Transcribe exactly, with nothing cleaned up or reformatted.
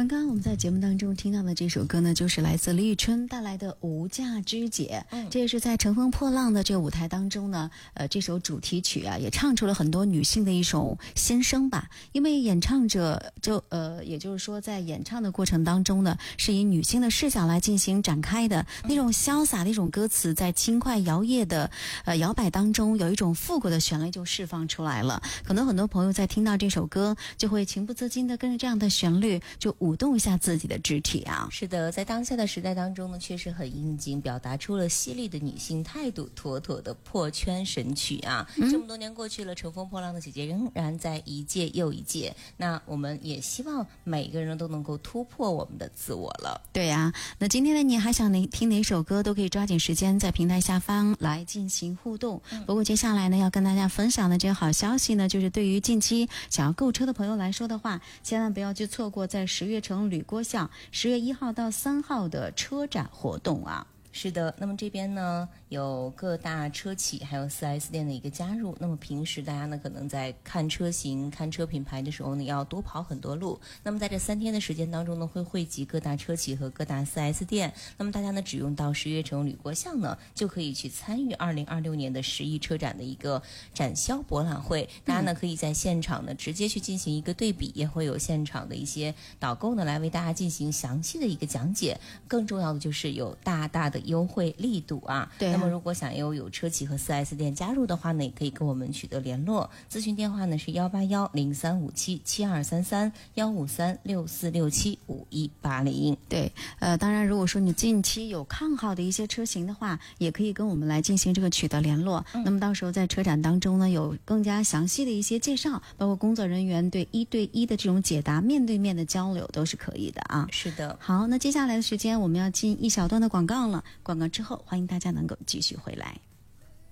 刚刚我们在节目当中听到的这首歌呢，就是来自李宇春带来的《无价之姐》。嗯，这也是在《乘风破浪》的这个舞台当中呢，呃，这首主题曲啊，也唱出了很多女性的一种心声吧。因为演唱者就呃，也就是说，在演唱的过程当中呢，是以女性的视角来进行展开的，那种潇洒的一种歌词，在轻快摇曳的呃摇摆当中，有一种复古的旋律就释放出来了。可能很多朋友在听到这首歌，就会情不自禁的跟着这样的旋律就舞动一下自己的肢体啊。 是的，在当下的时代当中呢，确实很应景，表达出了犀利的女性态度，妥妥的破圈神曲啊、嗯、这么多年过去了，乘风破浪的姐姐仍然在一届又一届，那我们也希望每个人都能够突破我们的自我了。 对呀、啊，那今天的你还想听哪首歌，都可以抓紧时间在平台下方来进行互动、嗯、不过接下来呢，要跟大家分享的这个好消息呢，就是对于近期想要购车的朋友来说的话，千万不要去错过在十月城旅郭巷十月一号到三号的车展活动啊。 是的，那么这边呢有各大车企还有 四 S 店的一个加入，那么平时大家呢可能在看车型看车品牌的时候呢要多跑很多路，那么在这三天的时间当中呢会汇集各大车企和各大 四 S 店，那么大家呢只用到十月城旅郭巷呢就可以去参与二零二六年的十一车展的一个展销博览会，大家呢可以在现场呢直接去进行一个对比，也会有现场的一些导购呢来为大家进行详细的一个讲解，更重要的就是有大大的优惠力度啊。 对啊， 那么如果想要有车企和 四 S 店加入的话呢，也可以跟我们取得联络，咨询电话呢是幺八幺零三五七七二三三幺五三六四六七五一八零。 对，呃，当然如果说你近期有看好的一些车型的话，也可以跟我们来进行这个取得联络、嗯、那么到时候在车展当中呢有更加详细的一些介绍，包括工作人员对一对一的这种解答，面对面的交流都是可以的啊。 是的。 好，那接下来的时间我们要进一小段的广告了，广告之后欢迎大家能够继续回来。